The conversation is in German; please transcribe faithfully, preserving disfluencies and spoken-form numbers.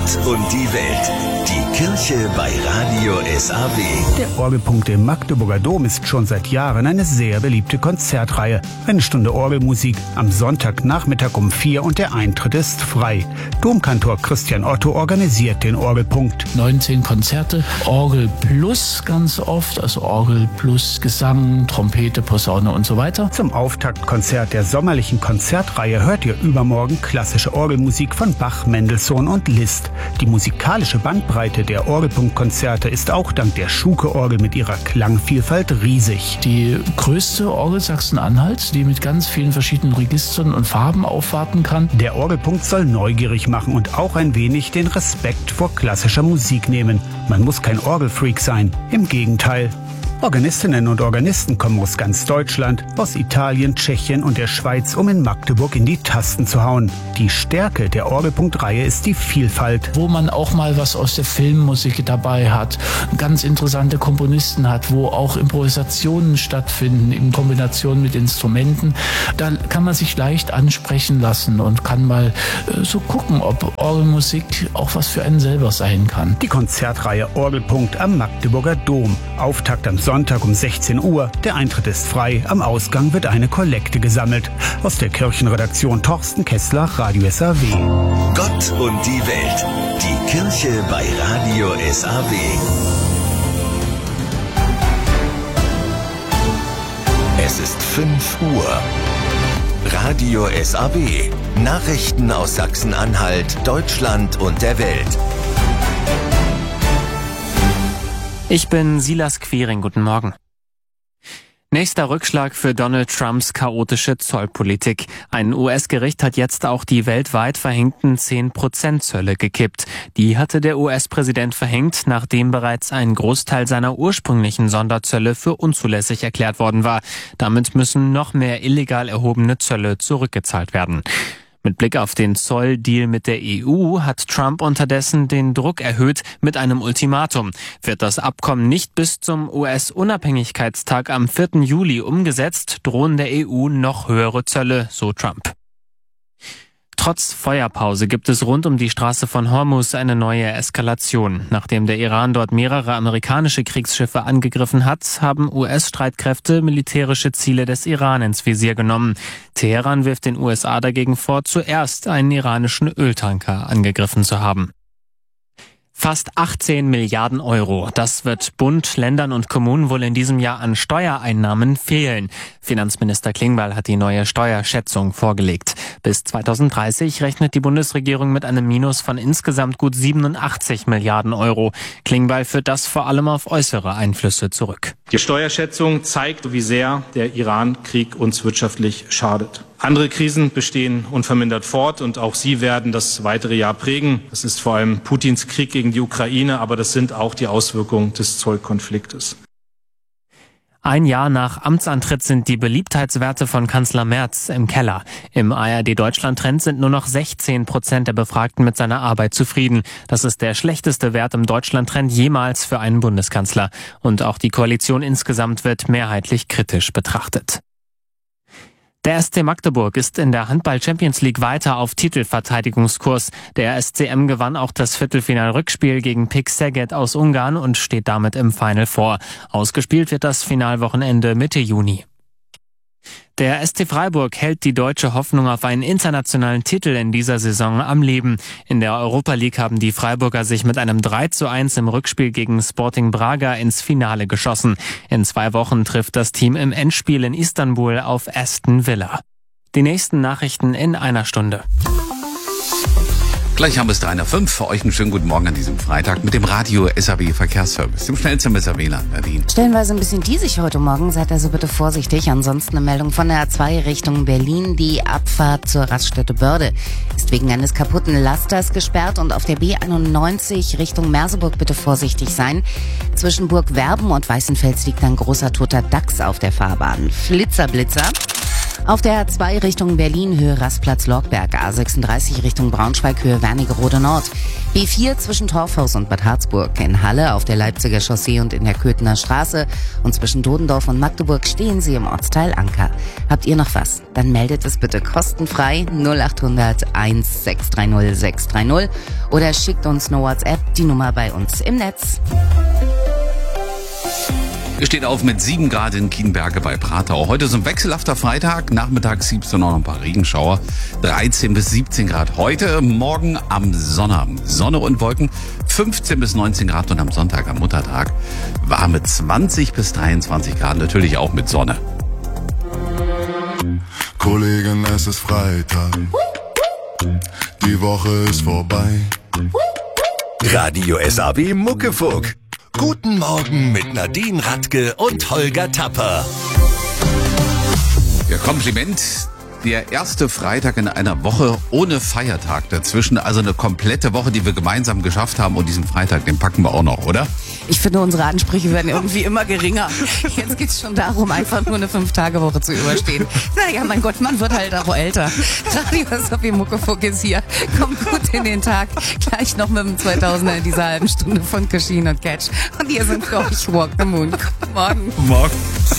Gott und die Welt. Die Kirche bei Radio S A W. Der Orgelpunkt im Magdeburger Dom ist schon seit Jahren eine sehr beliebte Konzertreihe. Eine Stunde Orgelmusik am Sonntagnachmittag um vier und der Eintritt ist frei. Domkantor Christian Otto organisiert den Orgelpunkt. neunzehn Konzerte, Orgel plus ganz oft, also Orgel plus Gesang, Trompete, Posaune und so weiter. Zum Auftaktkonzert der sommerlichen Konzertreihe hört ihr übermorgen klassische Orgelmusik von Bach, Mendelssohn und Liszt. Die musikalische Bandbreite der Orgelpunktkonzerte ist auch dank der Schuke-Orgel mit ihrer Klangvielfalt riesig. Die größte Orgel Sachsen-Anhalts, die mit ganz vielen verschiedenen Registern und Farben aufwarten kann. Der Orgelpunkt soll neugierig machen und auch ein wenig den Respekt vor klassischer Musik nehmen. Man muss kein Orgelfreak sein, im Gegenteil. Organistinnen und Organisten kommen aus ganz Deutschland, aus Italien, Tschechien und der Schweiz, um in Magdeburg in die Tasten zu hauen. Die Stärke der Orgelpunktreihe ist die Vielfalt. Wo man auch mal was aus der Filmmusik dabei hat, ganz interessante Komponisten hat, wo auch Improvisationen stattfinden in Kombination mit Instrumenten. Da kann man sich leicht ansprechen lassen und kann mal äh, so gucken, ob Orgelmusik auch was für einen selber sein kann. Die Konzertreihe Orgelpunkt am Magdeburger Dom. Auftakt am Sonntag um sechzehn Uhr. Der Eintritt ist frei. Am Ausgang wird eine Kollekte gesammelt. Aus der Kirchenredaktion Thorsten Kessler, Radio S A W. Gott und die Welt. Die Kirche bei Radio S A W. Es ist fünf Uhr. Radio S A W. Nachrichten aus Sachsen-Anhalt, Deutschland und der Welt. Ich bin Silas Quiring, guten Morgen. Nächster Rückschlag für Donald Trumps chaotische Zollpolitik. Ein U S-Gericht hat jetzt auch die weltweit verhängten zehn Prozent Zölle gekippt. Die hatte der U S-Präsident verhängt, nachdem bereits ein Großteil seiner ursprünglichen Sonderzölle für unzulässig erklärt worden war. Damit müssen noch mehr illegal erhobene Zölle zurückgezahlt werden. Mit Blick auf den Zolldeal mit der E U hat Trump unterdessen den Druck erhöht mit einem Ultimatum. Wird das Abkommen nicht bis zum U S-Unabhängigkeitstag am vierten Juli umgesetzt, drohen der E U noch höhere Zölle, so Trump. Trotz Feuerpause gibt es rund um die Straße von Hormuz eine neue Eskalation. Nachdem der Iran dort mehrere amerikanische Kriegsschiffe angegriffen hat, haben U S-Streitkräfte militärische Ziele des Iran ins Visier genommen. Teheran wirft den U S A dagegen vor, zuerst einen iranischen Öltanker angegriffen zu haben. Fast achtzehn Milliarden Euro. Das wird Bund, Ländern und Kommunen wohl in diesem Jahr an Steuereinnahmen fehlen. Finanzminister Klingbeil hat die neue Steuerschätzung vorgelegt. Bis zweitausenddreißig rechnet die Bundesregierung mit einem Minus von insgesamt gut siebenundachtzig Milliarden Euro. Klingbeil führt das vor allem auf äußere Einflüsse zurück. Die Steuerschätzung zeigt, wie sehr der Iran-Krieg uns wirtschaftlich schadet. Andere Krisen bestehen unvermindert fort und auch sie werden das weitere Jahr prägen. Das ist vor allem Putins Krieg gegen die Ukraine, aber das sind auch die Auswirkungen des Zollkonfliktes. Ein Jahr nach Amtsantritt sind die Beliebtheitswerte von Kanzler Merz im Keller. Im A R D-Deutschland-Trend sind nur noch sechzehn Prozent der Befragten mit seiner Arbeit zufrieden. Das ist der schlechteste Wert im Deutschland-Trend jemals für einen Bundeskanzler. Und auch die Koalition insgesamt wird mehrheitlich kritisch betrachtet. Der S C Magdeburg ist in der Handball-Champions League weiter auf Titelverteidigungskurs. Der S C M gewann auch das Viertelfinal-Rückspiel gegen Pik Szeged aus Ungarn und steht damit im Final Four. Ausgespielt wird das Finalwochenende Mitte Juni. Der S C Freiburg hält die deutsche Hoffnung auf einen internationalen Titel in dieser Saison am Leben. In der Europa League haben die Freiburger sich mit einem drei zu eins im Rückspiel gegen Sporting Braga ins Finale geschossen. In zwei Wochen trifft das Team im Endspiel in Istanbul auf Aston Villa. Die nächsten Nachrichten in einer Stunde. Gleich haben wir es drei nach fünf. Für euch einen schönen guten Morgen an diesem Freitag mit dem Radio S A W Verkehrsservice, dem schnellsten S A W Land Berlin. Stellenweise ein bisschen diesig heute Morgen, seid also bitte vorsichtig. Ansonsten eine Meldung von der A zwei Richtung Berlin. Die Abfahrt zur Raststätte Börde ist wegen eines kaputten Lasters gesperrt und auf der B einundneunzig Richtung Merseburg bitte vorsichtig sein. Zwischen Burg Werben und Weißenfels liegt ein großer toter Dachs auf der Fahrbahn. Flitzer, Blitzer. Auf der A zwei Richtung Berlin, Höhe Rastplatz Lorgberg, A sechsunddreißig Richtung Braunschweig, Höhe Wernigerode Nord, B vier zwischen Torfhaus und Bad Harzburg, in Halle auf der Leipziger Chaussee und in der Köthener Straße und zwischen Dodendorf und Magdeburg stehen Sie im Ortsteil Anker. Habt ihr noch was? Dann meldet es bitte kostenfrei null acht hundert eins sechs drei null sechs drei null oder schickt uns eine WhatsApp, die Nummer bei uns im Netz. Wir stehen auf mit sieben Grad in Kienberge bei Pratau. Heute ist ein wechselhafter Freitag. Nachmittags gibt es dann auch noch ein paar Regenschauer. dreizehn bis siebzehn Grad heute. Morgen am Sonnabend Sonne und Wolken. fünfzehn bis neunzehn Grad und am Sonntag, am Muttertag, warme zwanzig bis dreiundzwanzig Grad. Natürlich auch mit Sonne. Kollegen, es ist Freitag. Die Woche ist vorbei. Radio S A B Muckefuck. Guten Morgen mit Nadine Radke und Holger Tapper. Ja, Kompliment. Der erste Freitag in einer Woche ohne Feiertag dazwischen. Also eine komplette Woche, die wir gemeinsam geschafft haben. Und diesen Freitag, den packen wir auch noch, oder? Ich finde, unsere Ansprüche werden irgendwie immer geringer. Jetzt geht es schon darum, einfach nur eine Fünf-Tage-Woche zu überstehen. Naja, mein Gott, man wird halt auch älter. Radio S A B Muckefuck ist hier. Kommt gut in den Tag. Gleich noch mit dem zweitausender in dieser halben Stunde von Cashin und Catch. Und hier sind für euch Walk the Moon. Guten Morgen. Morgen.